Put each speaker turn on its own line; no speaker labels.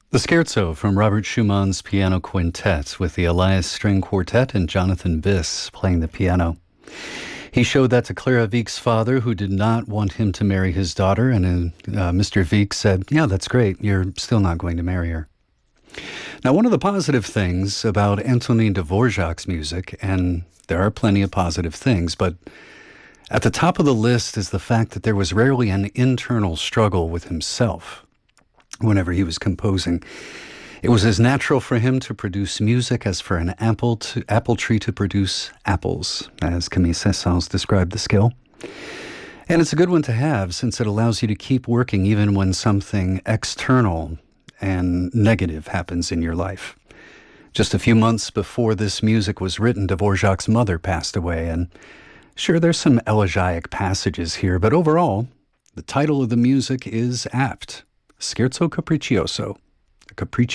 The Scherzo from Robert Schumann's Piano Quintet with the Elias String Quartet and Jonathan Biss playing the piano. He showed that to Clara Wieck's father, who did not want him to marry his daughter, and Mr. Wieck said, "Yeah, that's great. You're still not going to marry her." Now, one of the positive things about Antonin Dvorak's music, and there are plenty of positive things, but at the top of the list is the fact that there was rarely an internal struggle with himself whenever he was composing. It was as natural for him to produce music as for an apple tree to produce apples, as Camille Saint-Saëns described the skill. And it's a good one to have, since it allows you to keep working even when something external and negative happens in your life. Just a few months before this music was written, Dvorak's mother passed away, and sure, there's some elegiac passages here, but overall, the title of the music is apt. Scherzo Capriccioso, a capriccio